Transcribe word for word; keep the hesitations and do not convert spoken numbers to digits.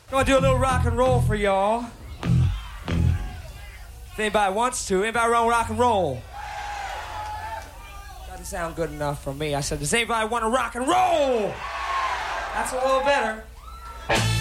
Gonna do a little rock and roll for y'all. If anybody wants to. Anybody want rock and roll? Doesn't sound good enough for me. I said, does anybody want to rock and roll? That's a little better.